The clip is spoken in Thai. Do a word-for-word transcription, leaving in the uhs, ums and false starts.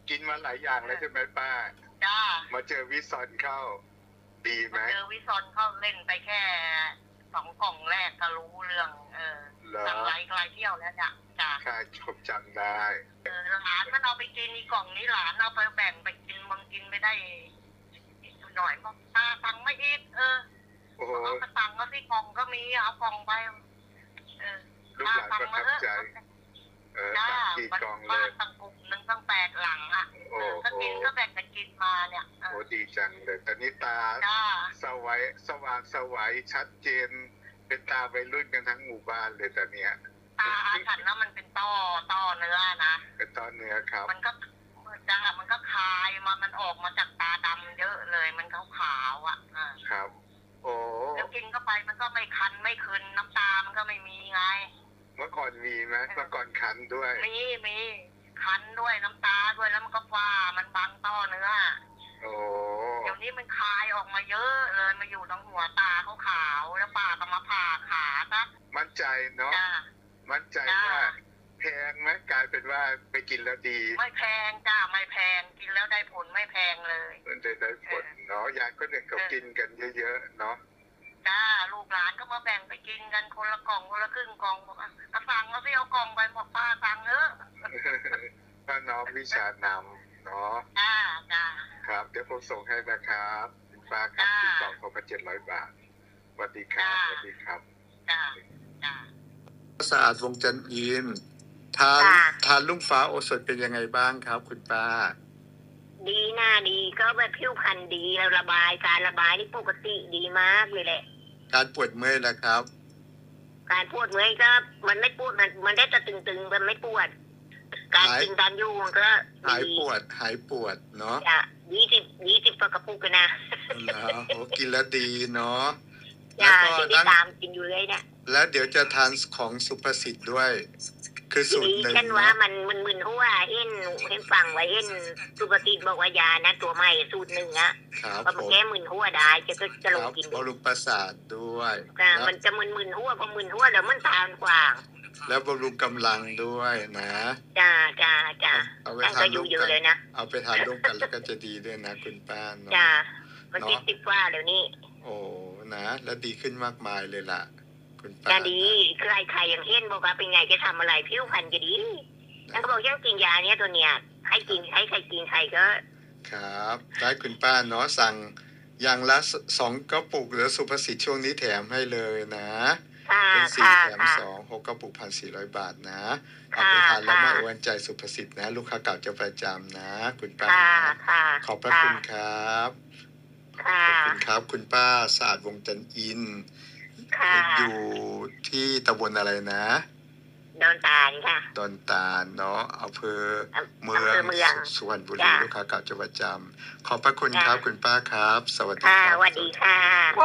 กินมาหลายอย่างแล้วใช่ไหมป้าจ้ามาเจอวิซอนเข้าดีไหมเจอวิซอนเขาเล่นไปแค่สองกล่องแรกก็รู้เรื่องเออสั่งหลายหลายเที่ยวแล้วจ้ะจ้าใช่ผมจำได้เออหลานมันเอาไปกินอีกกล่องนี้หลานเอาไปแบ่งไปกินบางกินไม่ได้หน่อยบอกตาตังไม่อีกเออเอากระตังก็ที่กล่องก็มีเอากล่องไปเออลูกหลานประทับใจเออตักกี่กล่องเลยตั้งกลุ่มหนึ่งตั้งแปดหลังอ่ะก็กินก็แบ่งกันกินมาเนี่ยโอ้ดีจังเลยตอนนี้ตาสวายสว่างสวัยชัดเจนเป็นตาวัยรุ่นกันทั้งหมู่บ้านเลยตอนเนี้ยตาฉันนะมันเป็นต้อต้อเนื้อนะเป็นต้อเนื้อครับมันก็จ้ามันก็คายมามันออกมาจากตาดำเยอะเลยมันขาวขาวอ่ะครับโอ้แล้วกินเข้าไปมันก็ไม่คันไม่คืนน้ำตามันก็ไม่มีไงเมื่อก่อนมีไหมเมื่อก่อนคันด้วยมีมีคันด้วยน้ำตาด้วยแล้วมันก็ฟ้ามันบังต้อเนื้อโอ้เดี๋ยวนี้มันคายออกมาเยอะเลยมาอยู่ตรงหัวตาเขาขาวแล้วปากก็มาผ่าขาซะมั่นใจเนาะมั่นใจว่าแพงไหมกลายเป็นว่าไปกินแล้วดีไม่แพงจ้าไม่แพงกินแล้วได้ผลไม่แพงเลยมันได้ได้ผลเนาะยายก็เนี่ยเขากินกันเยอะๆเนาะจ้าลูกหลานก็มาแบ่งไปกินกันคนละกล่องคนละครึ่งกล่องบอกอ่ะสั่งแล้วพี่เอากล่องไปบอกป้าสั่งเนอะป้าน้องวิชานำเนาะจ้าจ้าครับเดี๋ยวผมส่งให้นะครับคุณป้าครับคุณกล่องเขามาเจ็ดร้อยบาทสวัสดีครับสวัสดีครับจ้าจ้าสะอาดวงจันทร์อินทานทานลุงฟ้าโอสถเป็นยังไงบ้างครับคุณป้าดีหน้าดีก็แบบผิวพรรณดีแล้วระบายการระบายนี่ปกติดีมากเลยแหละการปวดเมื่อยแล้วครับการปวดเมื่อยก็มันไม่ปวดมันมันได้แต่ตึงๆมันไม่ปวดการกินตามยูมันก็หายปวดหายปวดเนาะจ้ะยี่สิบยี่สิบกระปุกกันนะนะโอ้กินแล้วดีเนาะแล้วก็ที่ตามกินอยู่เลยเนี่ยแล้วเดี๋ยวจะทานของสุภสิทธิ์ด้วยคือสูตรหนึ่งเช่นว่ามันมันมึนหัวเอ็นเอ็นฟังไว้เอ็นสุภสิทธิ์บอกว่ายานะตัวใหม่สูตรหนึ่งอะพอมันแก้มึนหัวได้จะก็จะลงกินบำรุงประสาทด้วยมันจะมึนมึนหัวพอมึนหัวแล้วมันทานกว่างแล้วบำรุงกำลังด้วยนะจ้าจ้าจ้าเอาไปทานร่วมกันเลยนะเอาไปทานร่วมกันแล้วก็จะดีด้วยนะคุณป้าเนาะจ้ามันติดติดว่าเดี๋ยวนี้โอ้นะแล้วดีขึ้นมากมายเลยล่ะคุณป้าจะดีใครใครอย่างเห็นบอกว่าเป็นไงจะทำอะไรผิวพรรณจะดีนั่นก็บอกยังกินยาเนี้ยตัวเนี้ยให้กินให้ใครกินใครก็ครับได้คุณป้าเนาะสั่งอย่างละสองกระปุกหรือสุภสิทธิ์ช่วงนี้แถมให้เลยนะเป็นสี่แถมสองหกกระปุกพันสี่ร้อยบาทนะเอาไปทานแล้วมาอวนใจสุภสิทธิ์นะลูกค้าเก่าจะประจำนะคุณป้าขอบพระคุณครับขอบคุณครับคุณป้าสะอาดวงจันทร์อินอยู่ที่ตำบลอะไรนะดอนตาลค่ะดอนตาลเนาะอำเภอเมืองสุพรรณบุรีลูกค้าเก่าจะประจำขอบพระคุณครับคุณป้าครับสวัสดีครับสวัสดีค่ะ